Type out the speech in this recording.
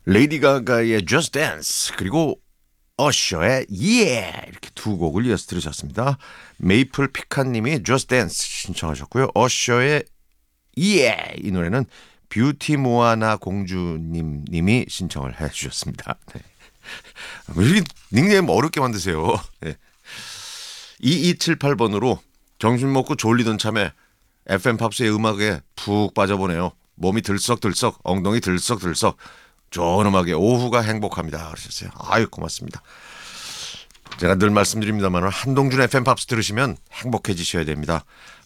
레이디 가가의 Just Dance 그리고 어셔의 Yeah 이렇게 두 곡을 이어서 들으셨습니다. 메이플 피칸님이 Just Dance 신청하셨고요. 어셔의 Yeah 이 노래는 뷰티 모아나 공주님이 신청을 해주셨습니다. 네. 왜 이렇게 닉네임 어렵게 만드세요? 네. 2278번으로 점심 먹고 졸리던 참에 FM 팝스의 음악에 푹 빠져보네요. 몸이 들썩들썩 엉덩이 들썩들썩 좋은 음악에 오후가 행복합니다. 그러셨어요. 아유 고맙습니다. 제가 늘 말씀드립니다만 한동준 FM 팝스 들으시면 행복해지셔야 됩니다.